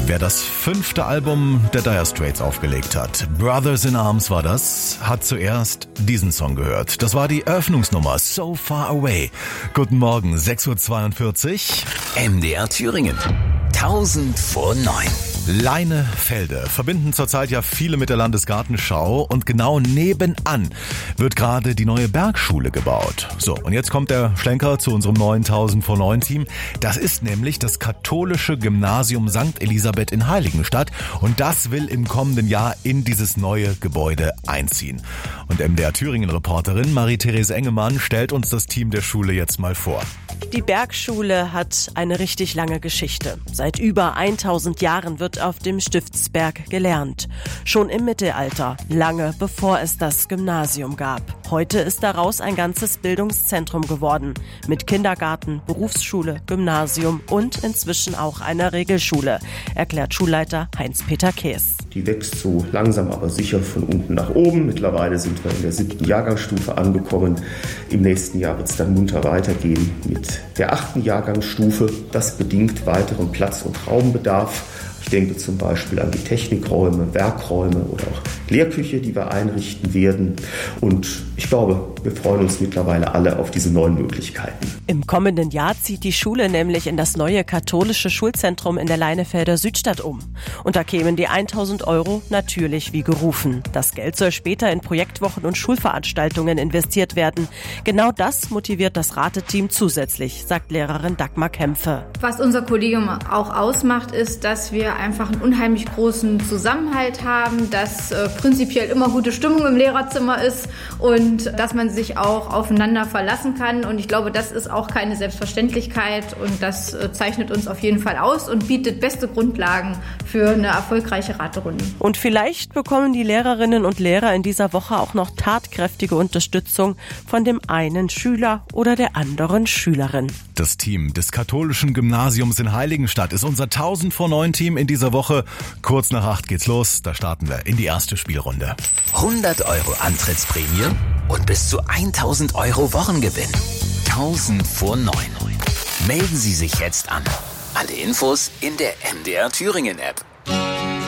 Wer das 5. Album der Dire Straits aufgelegt hat, Brothers in Arms war das, hat zuerst diesen Song gehört. Das war die Eröffnungsnummer So Far Away. Guten Morgen, 6:42 Uhr. MDR Thüringen. 1000 vor 9. Leinefelde verbinden zurzeit ja viele mit der Landesgartenschau und genau nebenan wird gerade die neue Bergschule gebaut. So, und jetzt kommt der Schlenker zu unserem neuen 1000 vor 9 Team. Das ist nämlich das katholische Gymnasium St. Elisabeth in Heiligenstadt und das will im kommenden Jahr in dieses neue Gebäude einziehen. Und MDR Thüringen-Reporterin Marie-Therese Engemann stellt uns das Team der Schule jetzt mal vor. Die Bergschule hat eine richtig lange Geschichte. Seit über 1000 Jahren wird auf dem Stiftsberg gelernt. Schon im Mittelalter, lange bevor es das Gymnasium gab. Heute ist daraus ein ganzes Bildungszentrum geworden. Mit Kindergarten, Berufsschule, Gymnasium und inzwischen auch einer Regelschule, erklärt Schulleiter Heinz-Peter Kees. Die wächst so langsam aber sicher von unten nach oben. Mittlerweile sind wir in der 7. Jahrgangsstufe angekommen. Im nächsten Jahr wird es dann munter weitergehen mit der 8. Jahrgangsstufe. Das bedingt weiteren Platz- und Raumbedarf. Ich denke zum Beispiel an die Technikräume, Werkräume oder auch Lehrküche, die wir einrichten werden. Und ich glaube, wir freuen uns mittlerweile alle auf diese neuen Möglichkeiten. Im kommenden Jahr zieht die Schule nämlich in das neue katholische Schulzentrum in der Leinefelder Südstadt um. Und da kämen die 1000 € natürlich wie gerufen. Das Geld soll später in Projektwochen und Schulveranstaltungen investiert werden. Genau das motiviert das Rateteam zusätzlich, sagt Lehrerin Dagmar Kämpfe. Was unser Kollegium auch ausmacht, ist, dass wir einfach einen unheimlich großen Zusammenhalt haben, dass prinzipiell immer gute Stimmung im Lehrerzimmer ist und dass man sich auch aufeinander verlassen kann. Und ich glaube, das ist auch keine Selbstverständlichkeit und das zeichnet uns auf jeden Fall aus und bietet beste Grundlagen für eine erfolgreiche Raterunde. Und vielleicht bekommen die Lehrerinnen und Lehrer in dieser Woche auch noch tatkräftige Unterstützung von dem einen Schüler oder der anderen Schülerin. Das Team des katholischen Gymnasiums in Heiligenstadt ist unser 1000 vor 9 Team in dieser Woche. Kurz nach 8 geht's los, da starten wir in die erste Spielrunde. 100 € Antrittsprämie und bis zu 1000 € Wochengewinn. 1000 vor 9. Melden Sie sich jetzt an. Alle Infos in der MDR Thüringen App.